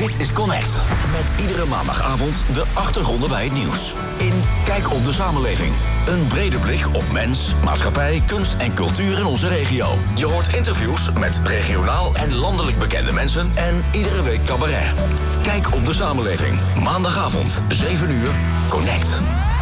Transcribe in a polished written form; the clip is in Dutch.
Dit is Connect. Met iedere maandagavond de achtergronden bij het nieuws. In Kijk op de samenleving. Een brede blik op mens, maatschappij, kunst en cultuur in onze regio. Je hoort interviews met regionaal en landelijk bekende mensen en iedere week cabaret. Kijk op de samenleving. Maandagavond, 7 uur, Connect.